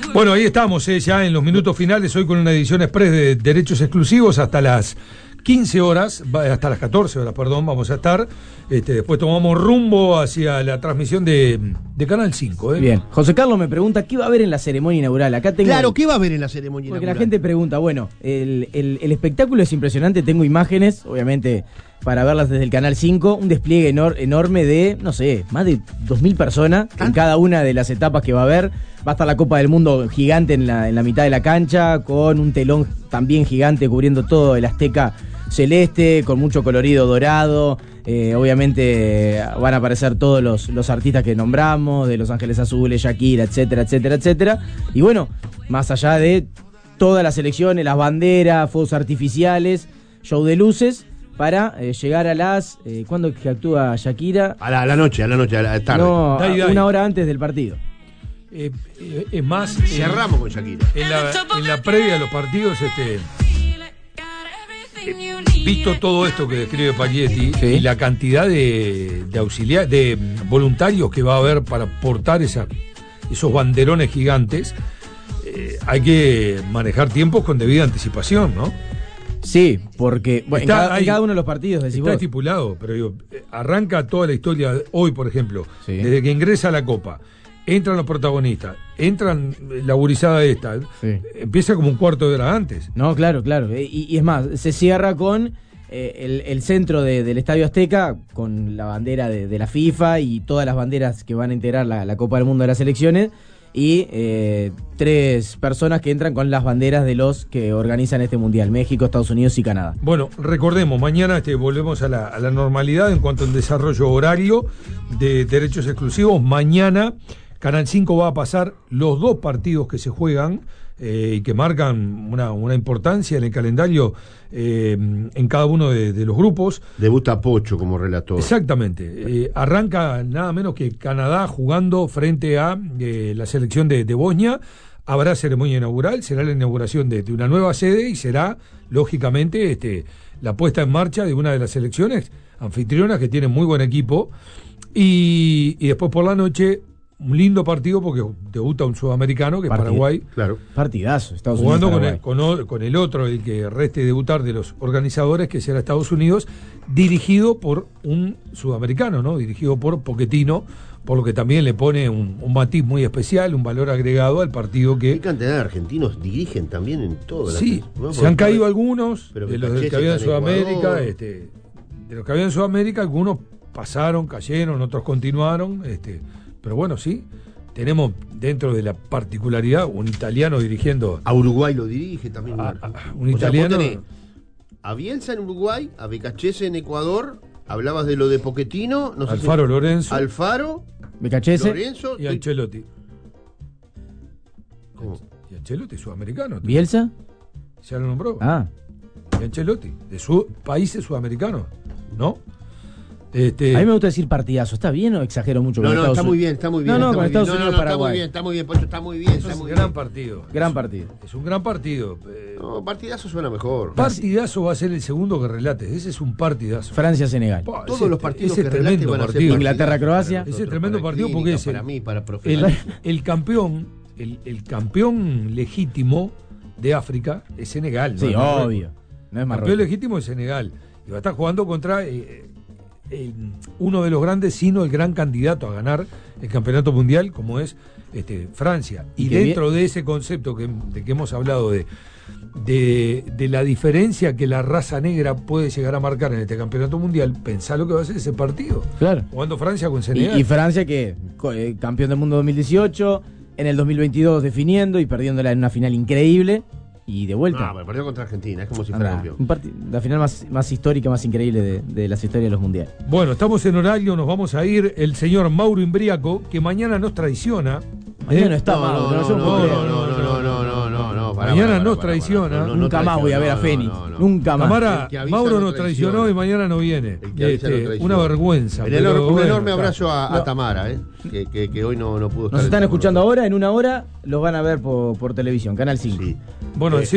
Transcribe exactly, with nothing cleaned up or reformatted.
Bueno, ahí estamos, eh, ya en los minutos finales, hoy con una edición express de derechos exclusivos hasta las quince horas, hasta las catorce horas, perdón, vamos a estar. Este, después tomamos rumbo hacia la transmisión de, de Canal cinco. ¿eh? Bien, José Carlos me pregunta, ¿qué va a haber en la ceremonia inaugural? Acá tengo... Claro, ¿qué va a haber en la ceremonia Porque inaugural? la gente pregunta, bueno, el, el, el espectáculo es impresionante, tengo imágenes, obviamente, para verlas desde el Canal cinco, un despliegue enor- enorme de, no sé, más de dos mil personas en cada una de las etapas que va a haber. Va a estar la Copa del Mundo gigante en la, en la mitad de la cancha, con un telón también gigante cubriendo todo el Azteca celeste, con mucho colorido dorado. Eh, obviamente eh, van a aparecer todos los, los artistas que nombramos, de Los Ángeles Azules, Shakira, etcétera, etcétera, etcétera. Y bueno, más allá de todas las elecciones, las banderas, fuegos artificiales, show de luces, para eh, llegar a las... Eh, ¿Cuándo es que actúa Shakira? A la, a la noche, a la noche, a la tarde. No, Dai, dai. una hora antes del partido. Eh, eh, es más, Cerramos con Shakira. En la, en la previa de los partidos, este, eh, visto todo esto que describe Paglietti, Sí. y la cantidad de, de auxiliares, de voluntarios que va a haber para portar esa, esos banderones gigantes, eh, hay que manejar tiempos con debida anticipación, ¿no? Sí, porque bueno, en, Está cada, ahí- en cada uno de los partidos decís Está vos. estipulado, pero digo, eh, arranca toda la historia hoy, por ejemplo, Sí. desde que ingresa a la Copa, entran los protagonistas, entran eh, la gurizada esta, Sí. empieza como un cuarto de hora antes. No, claro, claro. Eh, Y, y es más, se cierra con eh, el, el centro de- del Estadio Azteca, con la bandera de, de la FIFA y todas las banderas que van a integrar la, la Copa del Mundo de las selecciones, y eh, tres personas que entran con las banderas de los que organizan este Mundial: México, Estados Unidos y Canadá. Bueno, recordemos, mañana este, volvemos a la, a la normalidad en cuanto al desarrollo horario de derechos exclusivos. Mañana Canal cinco va a pasar los dos partidos que se juegan eh, y que marcan una, una importancia en el calendario eh, en cada uno de, de los grupos. Debuta Pocho como relator. Exactamente. Eh, arranca nada menos que Canadá jugando frente a eh, la selección de, de Bosnia. Habrá ceremonia inaugural, será la inauguración de, de una nueva sede y será, lógicamente, este, la puesta en marcha de una de las selecciones anfitrionas que tiene muy buen equipo. Y, y después por la noche, un lindo partido porque debuta un sudamericano que es Partido. Paraguay. Claro. Partidazo, Estados Jugando Unidos. con el, Paraguay. con, o- con el otro, el que reste debutar de los organizadores, que será Estados Unidos, dirigido por un sudamericano, ¿no? Dirigido por Pochettino, por lo que también le pone un, un matiz muy especial, un valor agregado al partido ¿Qué que... cantidad de argentinos dirigen también en todo? Sí, ¿no? se han caído algunos, pero de los Becachese que había en está en Sudamérica, Ecuador. este, de los que había en Sudamérica, algunos pasaron, cayeron, otros continuaron, este, pero bueno, sí, tenemos dentro de la particularidad un italiano dirigiendo... A Uruguay lo dirige también. A- un a- argentino. un O sea, vos italiano- tenés a Bielsa en Uruguay, a Becachese en Ecuador, hablabas de lo de Pochettino, no sé si- Alfaro Lorenzo Alfaro, Becachese. Lorenzo, y Ancelotti. ¿Cómo? Y Ancelotti, sudamericano. ¿Bielsa? Ya lo nombró. Ah, Y Ancelotti, de su países sudamericanos, ¿no? Este, a mí me gusta decir partidazo. ¿Está bien o exagero mucho? No, con no, Estados está muy Unidos? bien, está muy bien. No, no, está con muy Estados bien. Unidos, no, no, Paraguay. Está muy bien, está muy bien, Pocho, está muy bien, está es un muy gran bien. partido. Gran Es- partido. Es un gran partido. Eh, No, partidazo suena mejor. Partidazo va a ser el segundo que relates. Ese es un partidazo. Francia-Senegal. Pa, Todos ese- los partidos ese que es relate tremendo van a ser partido. partidazo Inglaterra-Croacia. para Ese es nosotros, tremendo para partido clínica, porque es el- para mí, para El, profesionales. el campeón, el, el campeón legítimo de África es Senegal. ¿no? Sí, Es Marruecos. obvio. No es El campeón Marruecos. legítimo es Senegal. Y va a estar jugando contra eh, el- uno de los grandes, sino el gran candidato a ganar el campeonato mundial, como es este, Francia. Y, Y que dentro bien- de ese concepto que, de que hemos hablado de, de, de la diferencia que la raza negra puede llegar a marcar en este campeonato mundial, pensá lo que va a ser ese partido. Claro. Jugando Francia con Y, Senegal. y Francia, que co- eh, campeón del mundo dos mil dieciocho, en el dos mil veintidós definiendo y perdiéndola en una final increíble. Y de vuelta. No, pero perdió contra Argentina, es como si fuera Anda, campeón. un parti- la final más, más histórica, más increíble de, de las historias de los mundiales. Bueno, estamos en horario, nos vamos a ir. El señor Mauro Imbriaco, que mañana nos traiciona. Mañana ¿eh? no está No, Mauro, no, no, no, yo no, puedo no, creer. no, no, no, no, no, no, no, pará, Mañana pará, nos pará, traiciona. pará, no, no, Nunca no más voy a ver a traiciona, Fénix. no, no, no. Nunca más. Tamara, El que avisa Mauro no nos traiciona. traicionó y mañana no viene. El que avisa no Este, traiciona. una vergüenza. Un, pero enorme, un bueno, enorme está. abrazo a, a No. Tamara, ¿eh? que, que, que hoy no, no pudo estar. Nos están con escuchando nosotros. ahora, en una hora los van a ver por, por televisión, Canal cinco. Sí. Bueno, Eh, sí.